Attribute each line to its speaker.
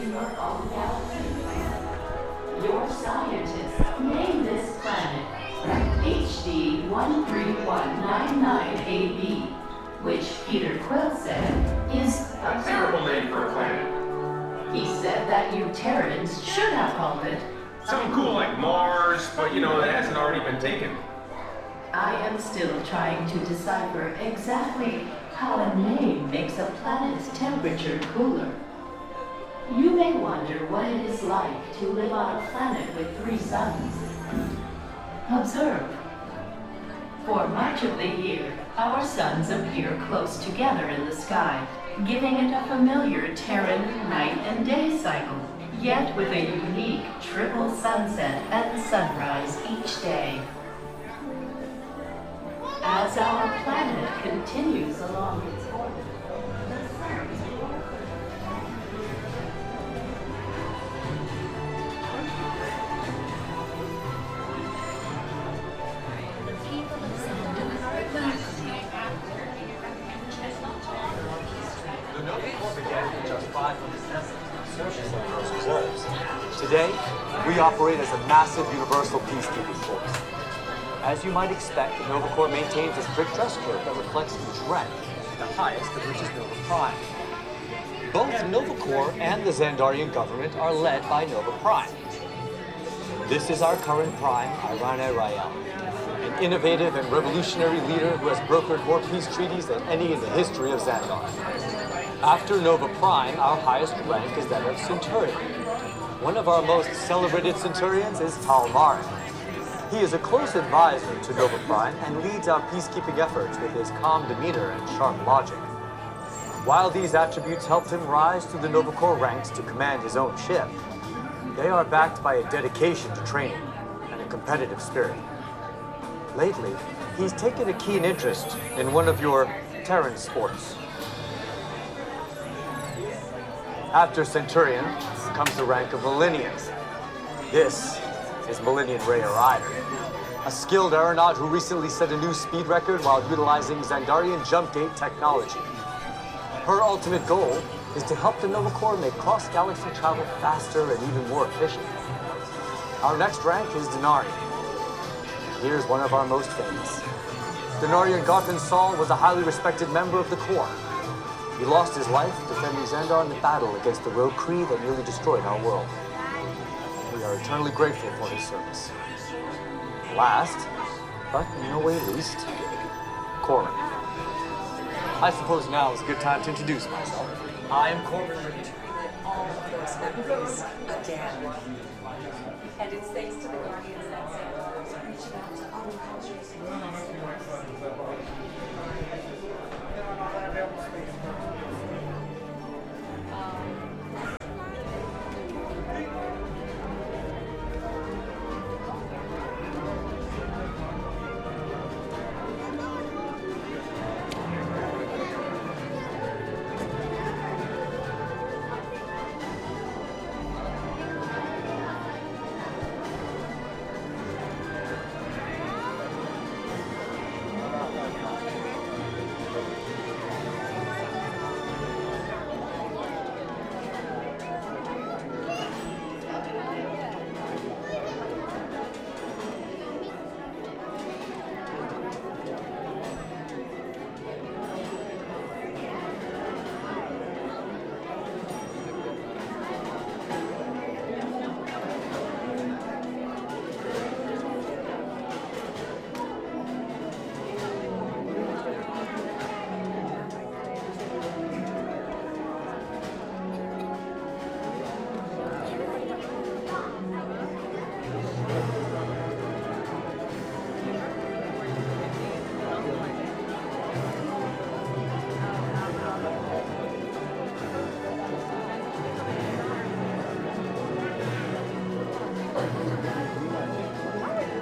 Speaker 1: your own galaxy. Your scientists named this planet HD 13199AB, which Peter Quill said is
Speaker 2: a terrible name for a planet.
Speaker 1: He said that you Terrans should have called it
Speaker 2: Something cool like Mars, but that hasn't already been taken.
Speaker 1: I am still trying to decipher exactly how a name makes a planet's temperature cooler. You may wonder what it is like to live on a planet with 3 suns. Observe. For much of the year, our suns appear close together in the sky, giving it a familiar Terran night and day cycle, yet with a unique triple sunset and sunrise each day. As our planet continues along its orbit, the suns
Speaker 3: The Nova Corps began with just 500 vessels and surface those reserves. Today, we operate as a massive universal peacekeeping force. As you might expect, the Nova Corps maintains a strict dress code that reflects each rank, the highest of which is Nova Prime. Both Nova Corps and the Xandarian government are led by Nova Prime. This is our current Prime, Irana Rael, an innovative and revolutionary leader who has brokered more peace treaties than any in the history of Xandar. After Nova Prime, our highest rank is that of Centurion. One of our most celebrated Centurions is Tal Marin. He is a close advisor to Nova Prime and leads our peacekeeping efforts with his calm demeanor and sharp logic. While these attributes helped him rise through the Nova Corps ranks to command his own ship, they are backed by a dedication to training and a competitive spirit. Lately, he's taken a keen interest in one of your Terran sports. After Centurion comes the rank of Millennium. This is Millennium Raya Ryder, a skilled aeronaut who recently set a new speed record while utilizing Xandarian jump gate technology. Her ultimate goal is to help the Nova Corps make cross-galaxy travel faster and even more efficient. Our next rank is Denarian. Here's one of our most famous. Denarian Garfin Saul was a highly respected member of the Corps. He lost his life defending Xandar in the battle against the Rogue Kree that nearly destroyed our world. We are eternally grateful for his service. Last, but in no way least, Corbin. I suppose now is a good time to introduce myself. I am Corbin Reed.
Speaker 4: All of those memories again. And it's thanks to the Guardians that Xandar is reaching out to other cultures.